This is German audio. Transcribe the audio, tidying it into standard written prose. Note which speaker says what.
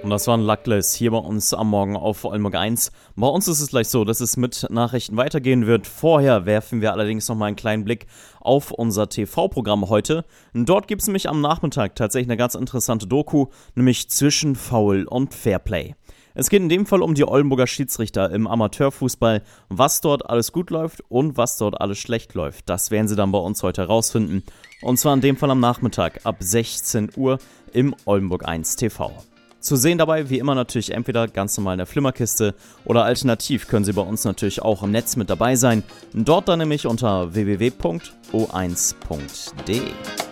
Speaker 1: Und das war ein Luckless hier bei uns am Morgen auf Oldenburg 1. Bei uns ist es gleich so, dass es mit Nachrichten weitergehen wird. Vorher werfen wir allerdings nochmal einen kleinen Blick auf unser TV-Programm heute. Dort gibt es nämlich am Nachmittag tatsächlich eine ganz interessante Doku, nämlich zwischen Foul und Fairplay. Es geht in dem Fall um die Oldenburger Schiedsrichter im Amateurfußball, was dort alles gut läuft und was dort alles schlecht läuft. Das werden Sie dann bei uns heute herausfinden. Und zwar in dem Fall am Nachmittag ab 16 Uhr im Oldenburg 1 TV. Zu sehen dabei wie immer natürlich entweder ganz normal in der Flimmerkiste oder alternativ können Sie bei uns natürlich auch im Netz mit dabei sein. Dort dann nämlich unter www.o1.de.